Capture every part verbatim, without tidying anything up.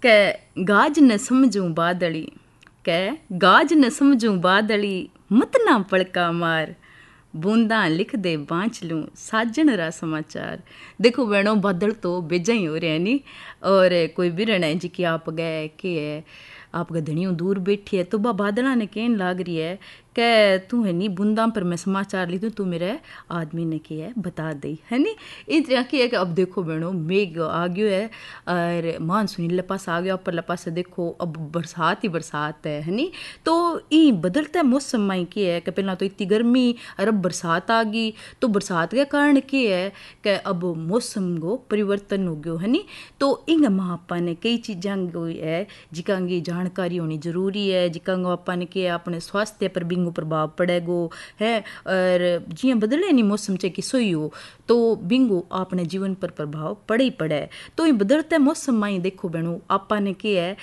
कै गाज न समझूं बादली, कै गाज न समझूं बादली, मत ना पड़का मार, बूंदा लिख दे बाँच लूँ साजन रा समाचार। देखो बहनों, बादल तो बेजा ही हो रहे हैं नी, और कोई बिरण है जी कि आप गए के है आप गए धनियों दूर बैठी है तो बा बादला ने कहन लाग रही है कि तू है नी बूंदा पर मैं समाचार ली तू मेरे आदमी ने किया है बता दे, है नी। इस तरह की है कि अब देखो बहनों मेघ आ गयो है और मानसून इले पास आ गया, ऊपर पास देखो अब बरसात ही बरसात है, है नी। तो ई बदलता मौसम में की है कि पहला तो इतनी गर्मी और अब बरसात आ गई, तो बरसात के कारण की है कि अब मौसम को परिवर्तन हो गयो, है नी। तो इंग मापा ने कई चीज़ां है जिका की जानकारी होनी जरूरी है, जिका आपा ने कि अपने स्वास्थ्य पर बिंगो प्रभाव पड़ेगो है, और जियां बदले नहीं मौसम चे कि सोई हो तो बिंगो अपने जीवन पर प्रभाव पड़े ही पड़े। तो ये बदलते मौसम में ही देखो बहनों आपा ने कि है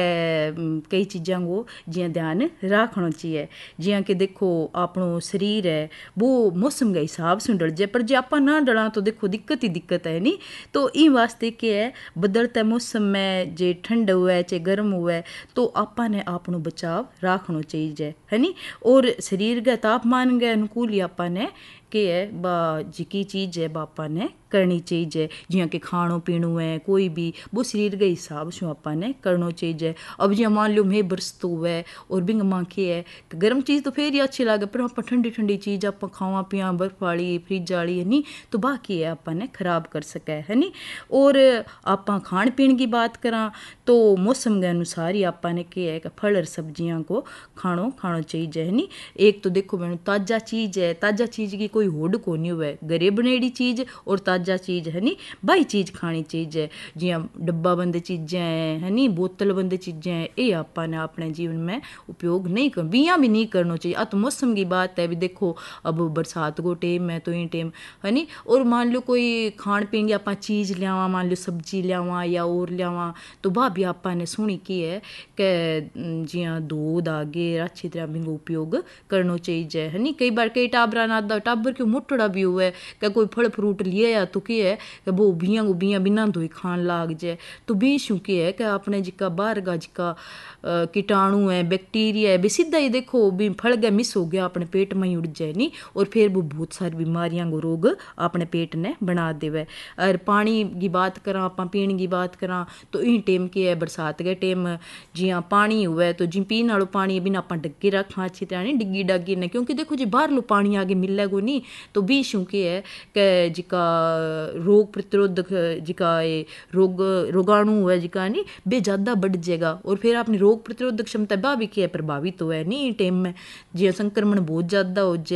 कि कई चीज़ां को जियां ध्यान रखना चाहिए, जियां कि देखो अपनो शरीर है वो मौसम के हिसाब से डल जाए, पर जे आपा ना डला तो देखो दिक्कत ही दिक्कत है नी। तो ई वास्ते के है बदलते मौसम में जे ठंड हुए चाहे गर्म हुए तो आपा ने आपनो बचाव रखना चाहिए, है नी। और शरीर के तापमान के अनुकूल ही आपा ने के है बा जिकी चीज़ है बापा ने करनी चाहिए, जियां कि खाणो पीणो है कोई भी वो शरीर के हिसाब से आपा ने करना चाहिए। अब जियां मान लो मैं बरसतो हुए और बिंग माँ के है कि गर्म चीज़ तो फिर ही अच्छी लगे, पर आप ठंडी ठंडी चीज़ आप खावा पिया बर्फ वाली फ्रिज वाली है नी तो बाकी है आपा ने खराब कर सके, है नी। और आप खाण पीण की बात करा तो मौसम के अनुसार ही आपा ने के है कि फल और सब्जियां को खाणो खाना चाहिए, है नी। एक तो देखो मैंने ताज़ा चीज़ है, ताज़ा चीज़ की कोई होड़ को नहीं हुए, घरे बनेड़ी चीज़ और ताज़ा चीज़ है नी भाई चीज़ खानी चाहिए। जियां डब्बा बंद चीज़ें हैं, है नी, बोतल बंद चीज़ें हैं, ये आपा ने अपने जीवन में उपयोग नहीं कर बियाँ भी नहीं करना चाहिए। आ तो मौसम की बात है भी देखो अब बरसात को टाइम है तो ये टाइम है नी। और मान लो कोई खाण पीण की आप चीज़ लियावा, मान लो सब्जी लियावा या और लियावा तो वह भी आपा ने सुनी की है कि जियां दूध आगे अच्छी तरह बिंगो उपयोग करना चाहिए, है नी। कई बार कई टाबरा ना टाबर क्यों मोटड़ा भी हुआ कि कोई फल फ्रूट लिए या तो क्या है कि वो बियाँ को बियाँ बिना धोई खान लाग जाए, तो बीशू के है कि अपने जिका बाहर का जिका कीटाणु है बैक्टीरिया है भी सीधा ही देखो भी फल गया मिस हो गया अपने पेट में ही उड़ जाए नी, और फिर वो बहुत सारी बीमारियां को रोग अपने पेट ने बना देवे। और पानी की बात करा आप पीने की बात करा तो इन टाइम के है बरसात के टाइम जियां पानी हुए तो जी पीने वालों पानी बिना आप डगे रखा अच्छी तरह नहीं डिग्गी डागी ने, क्योंकि देखो जी बाहर लो पानी आगे मिलेगो नहीं तो बीशू के है कि जिका रोग प्रतिरोधक जिका ये रोग रोगाणु है जिका नहीं बे ज़्यादा बढ़ जाएगा, और फिर अपनी रोग प्रतिरोधक क्षमता बा भी क्या प्रभावित हुआ है नी टाइम में जिया संक्रमण बहुत ज़्यादा हो जाए।